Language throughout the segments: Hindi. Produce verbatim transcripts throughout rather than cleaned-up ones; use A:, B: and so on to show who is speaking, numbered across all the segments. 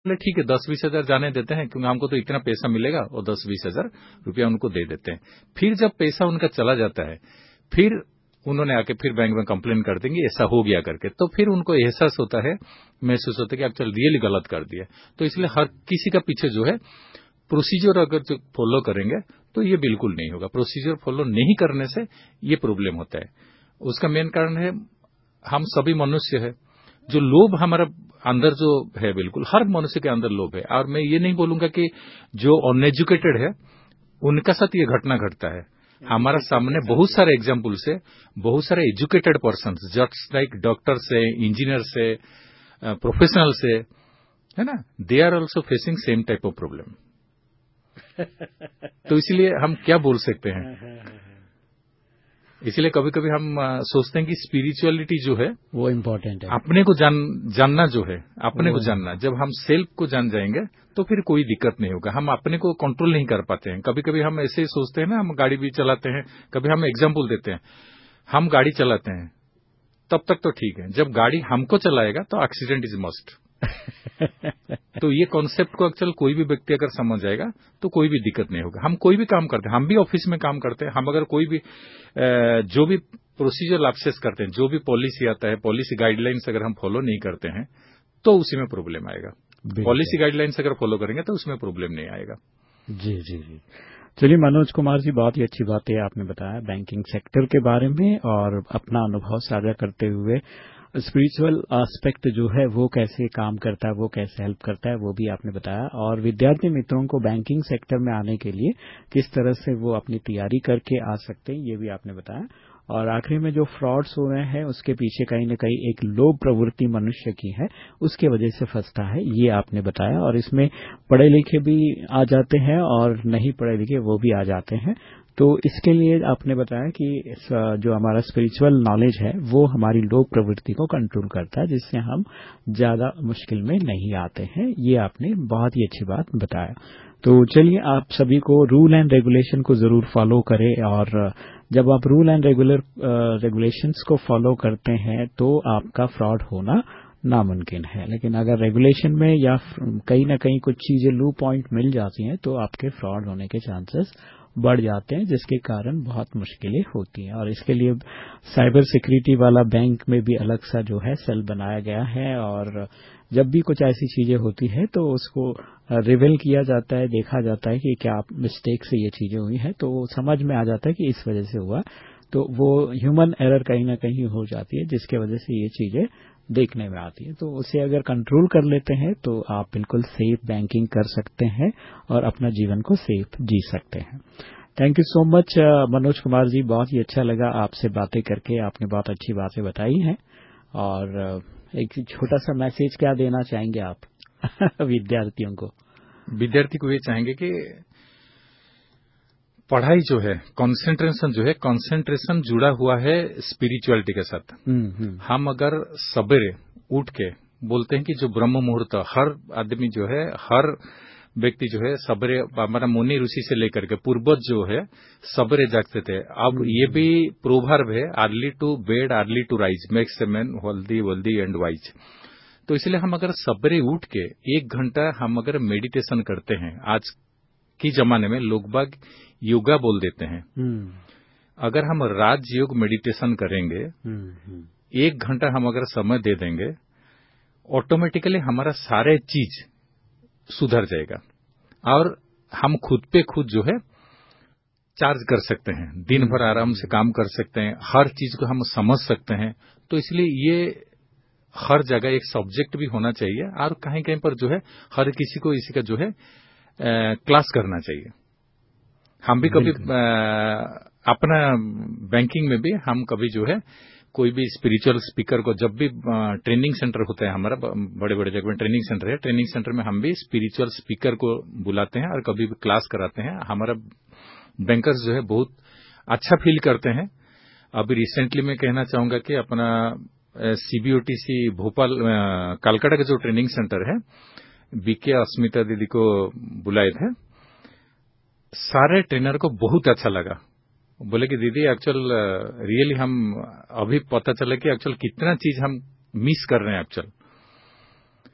A: बोले ठीक है दस बीस हजार जाने देते हैं क्योंकि हमको तो इतना पैसा मिलेगा और दस बीस हजार रुपया उनको दे देते हैं। फिर जब पैसा उनका चला जाता है फिर उन्होंने आके फिर बैंक में कंप्लेन कर देंगे ऐसा हो गया करके, तो फिर उनको एहसास होता है, महसूस होता है कि आप चल रियली गलत कर दिया। तो इसलिए हर किसी का पीछे जो है प्रोसीजर अगर जो फॉलो करेंगे तो ये बिल्कुल नहीं होगा। प्रोसीजर फॉलो नहीं करने से ये प्रॉब्लम होता है। उसका मेन कारण है हम सभी मनुष्य है, जो लोभ हमारा अंदर जो है, बिल्कुल हर मनुष्य के अंदर लोभ है। और मैं ये नहीं बोलूंगा कि जो अनएजुकेटेड है उनका साथ ये घटना घटता है। हमारा सामने बहुत सारे एग्जाम्पल्स है, बहुत सारे educated person just like doctors है, इंजीनियर्स है, प्रोफेशनल्स है, है ना, they are also facing same type of problem. तो इसलिए हम क्या बोल सकते हैं, इसलिए कभी कभी हम सोचते हैं कि स्पिरिचुअलिटी जो है
B: वो इम्पोर्टेंट है,
A: अपने को जान जानना जो है, अपने को जानना। जब हम सेल्फ को जान जाएंगे तो फिर कोई दिक्कत नहीं होगा। हम अपने को कंट्रोल नहीं कर पाते हैं। कभी कभी हम ऐसे ही सोचते हैं ना, हम गाड़ी भी चलाते हैं, कभी हम एग्जाम्पल देते हैं, हम गाड़ी चलाते हैं तब तक तो ठीक है, जब गाड़ी हमको चलाएगा तो एक्सीडेंट इज मस्ट। तो ये कॉन्सेप्ट को एक्चुअल कोई भी व्यक्ति अगर समझ जाएगा तो कोई भी दिक्कत नहीं होगा। हम कोई भी काम करते हैं, हम भी ऑफिस में काम करते हैं, हम अगर कोई भी जो भी प्रोसीजर एक्सेस करते हैं, जो भी पॉलिसी आता है, पॉलिसी गाइडलाइंस अगर हम फॉलो नहीं करते हैं तो उसी में प्रॉब्लम आएगा। पॉलिसी गाइडलाइंस अगर फॉलो करेंगे तो उसमें प्रॉब्लम नहीं आएगा।
B: जी जी जी। चलिए मनोज कुमार जी, बहुत ही अच्छी बात है आपने बताया बैंकिंग सेक्टर के बारे में और अपना अनुभव साझा करते हुए स्पिरिचुअल एस्पेक्ट जो है वो कैसे काम करता है, वो कैसे हेल्प करता है, वो भी आपने बताया। और विद्यार्थी मित्रों को बैंकिंग सेक्टर में आने के लिए किस तरह से वो अपनी तैयारी करके आ सकते हैं, ये भी आपने बताया। और आखिरी में जो फ्रॉड्स हो रहे हैं उसके पीछे कहीं न कहीं एक लोभ प्रवृत्ति मनुष्य की है, उसके वजह से फंसता है, ये आपने बताया। और इसमें पढ़े लिखे भी आ जाते हैं और नहीं पढ़े लिखे वो भी आ जाते हैं। तो इसके लिए आपने बताया कि जो हमारा स्पिरिचुअल नॉलेज है वो हमारी लोभ प्रवृत्ति को कंट्रोल करता है, जिससे हम ज्यादा मुश्किल में नहीं आते हैं। ये आपने बहुत ही अच्छी बात बताया। तो चलिए आप सभी को रूल एंड रेगुलेशन को जरूर फॉलो करें, और जब आप रूल एंड रेगुलर रेगुलेशंस को फॉलो करते हैं तो आपका फ्रॉड होना नामुमकिन है। लेकिन अगर रेगुलेशन में या कहीं ना कहीं कुछ चीजें लू पॉइंट मिल जाती हैं तो आपके फ्रॉड होने के चांसेस बढ़ जाते हैं, जिसके कारण बहुत मुश्किलें होती हैं। और इसके लिए साइबर सिक्योरिटी वाला बैंक में भी अलग सा जो है सेल बनाया गया है, और जब भी कुछ ऐसी चीजें होती है तो उसको रिवील किया जाता है, देखा जाता है कि क्या मिस्टेक से ये चीजें हुई है, तो समझ में आ जाता है कि इस वजह से हुआ। तो वो ह्यूमन एरर कहीं ना कहीं हो जाती है, जिसके वजह से ये चीजें देखने में आती है। तो उसे अगर कंट्रोल कर लेते हैं तो आप बिल्कुल सेफ बैंकिंग कर सकते हैं और अपना जीवन को सेफ जी सकते हैं। Thank you so much Manoj Kumar ji, बहुत ही अच्छा लगा आपसे बातें करके, आपने बहुत अच्छी बातें बताई हैं। और एक छोटा सा मैसेज क्या देना चाहेंगे आप विद्यार्थियों को?
A: विद्यार्थी को ये चाहेंगे कि पढ़ाई जो है, कंसंट्रेशन जो है, कंसंट्रेशन जुड़ा हुआ है स्पिरिचुअलिटी के साथ। हम अगर सवेरे उठ के बोलते हैं कि जो ब्रह्म मुहूर्त, हर आदमी जो है, हर व्यक्ति जो है सवेरे, हमारा मुनि ऋषि से लेकर के पूर्वज जो है सवेरे जागते थे। अब ये भी प्रोवर्ब है, early to bed early to rise makes a man healthy wealthy and wise. तो इसलिए हम अगर सवेरे उठ के एक घंटा हम अगर मेडिटेशन करते हैं, आज की जमाने में लोग बाग योगा बोल देते हैं, अगर हम राजयोग मेडिटेशन करेंगे, एक घंटा हम अगर समय दे देंगे, ऑटोमेटिकली हमारा सारे चीज सुधर जाएगा और हम खुद पे खुद जो है चार्ज कर सकते हैं, दिन भर आराम से काम कर सकते हैं, हर चीज को हम समझ सकते हैं। तो इसलिए ये हर जगह एक सब्जेक्ट भी होना चाहिए, और कहीं कहीं पर जो है हर किसी को इसी का जो है क्लास करना चाहिए। हम भी कभी अपना बैंकिंग में भी हम कभी जो है कोई भी स्पिरिचुअल स्पीकर को, जब भी ट्रेनिंग सेंटर होता है हमारा, बड़े बड़े जगह में ट्रेनिंग सेंटर है, ट्रेनिंग सेंटर में हम भी स्पिरिचुअल स्पीकर को बुलाते हैं और कभी भी क्लास कराते हैं। हमारा बैंकर्स जो है बहुत अच्छा फील करते हैं। अभी रिसेंटली मैं कहना चाहूंगा कि अपना सीबीओटीसी भोपाल कलकत्ता का जो ट्रेनिंग सेंटर है, बीके अस्मिता दीदी को बुलाए थे, सारे ट्रेनर को बहुत अच्छा लगा। बोले कि दीदी एक्चुअल रियली हम अभी पता चला कि एक्चुअल कितना चीज हम मिस कर रहे हैं एक्चुअल।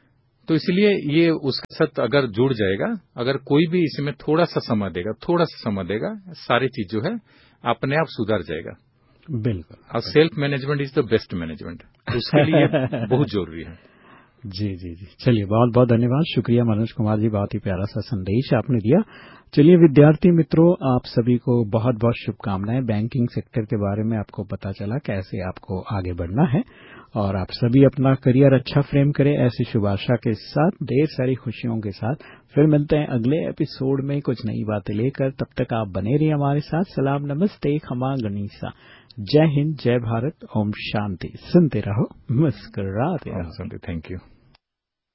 A: तो इसलिए ये उसके साथ अगर जुड़ जाएगा, अगर कोई भी इसमें थोड़ा सा समय देगा, थोड़ा सा समय देगा, सारी चीज जो है अपने आप सुधर जाएगा।
B: बिल्कुल।
A: और self management is the best management, उसके लिए बहुत जरूरी है।
B: जी जी जी, चलिए बहुत बहुत धन्यवाद, शुक्रिया मनोज कुमार जी, बहुत ही प्यारा सा संदेश आपने दिया। चलिए विद्यार्थी मित्रों, आप सभी को बहुत बहुत शुभकामनाएं। बैंकिंग सेक्टर के बारे में आपको पता चला कैसे आपको आगे बढ़ना है, और आप सभी अपना करियर अच्छा फ्रेम करें, ऐसी शुभ आशा के साथ, ढेर सारी खुशियों के साथ। फिर मिलते हैं अगले एपिसोड में कुछ नई बातें लेकर। तब तक आप बने रहिए हमारे साथ। सलाम, नमस्ते, खमा गणिसा, जय हिंद, जय भारत, ओम शांति। सुनते रहो, मुस्कुराते रहो।
A: Thank you.